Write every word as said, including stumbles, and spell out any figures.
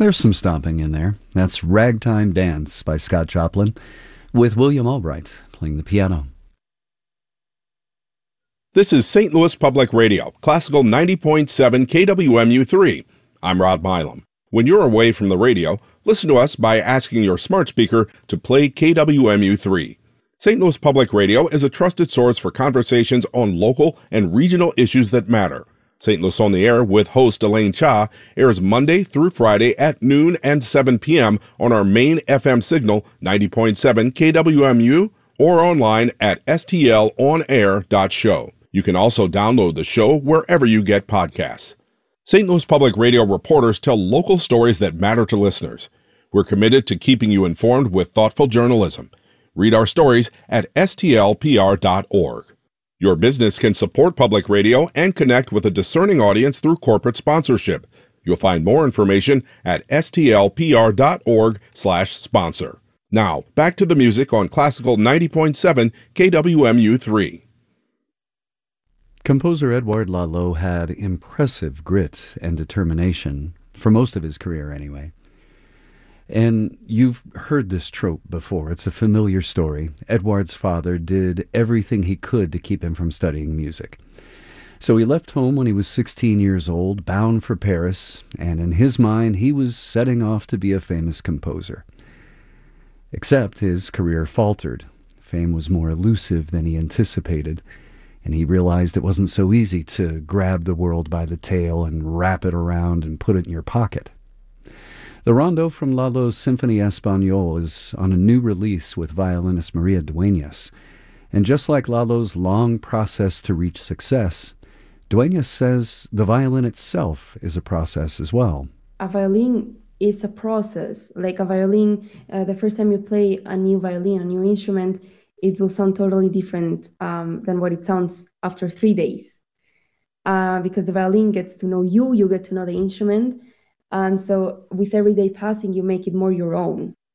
There's some stomping in there. That's Ragtime Dance by Scott Joplin, with William Albright playing the piano. This is Saint Louis Public Radio, Classical ninety point seven K W M U three. I'm Rod Milam. When you're away from the radio, listen to us by asking your smart speaker to play K W M U three. Saint Louis Public Radio is a trusted source for conversations on local and regional issues that matter. Saint Louis on the Air with host Elaine Cha airs Monday through Friday at noon and seven p.m. on our main F M signal ninety point seven K W M U or online at s t l on air dot show. You can also download the show wherever you get podcasts. Saint Louis Public Radio reporters tell local stories that matter to listeners. We're committed to keeping you informed with thoughtful journalism. Read our stories at s t l p r dot org. Your business can support public radio and connect with a discerning audience through corporate sponsorship. You'll find more information at s t l p r dot org slash sponsor. Now, back to the music on Classical ninety point seven K W M U three. Composer Edouard Lalo had impressive grit and determination, for most of his career anyway. And you've heard this trope before. It's a familiar story. Edouard's father did everything he could to keep him from studying music. So he left home when he was sixteen years old, bound for Paris, and in his mind he was setting off to be a famous composer. Except his career faltered. Fame was more elusive than he anticipated, and he realized it wasn't so easy to grab the world by the tail and wrap it around and put it in your pocket. The rondo from Lalo's Symphony Espagnole is on a new release with violinist Maria Dueñas. And just like Lalo's long process to reach success, Dueñas says the violin itself is a process as well. A violin is a process. Like a violin, uh, the first time you play a new violin, a new instrument, it will sound totally different um, than what it sounds after three days. Uh, because the violin gets to know you, you get to know the instrument. Um, so with every day passing, you make it more your own.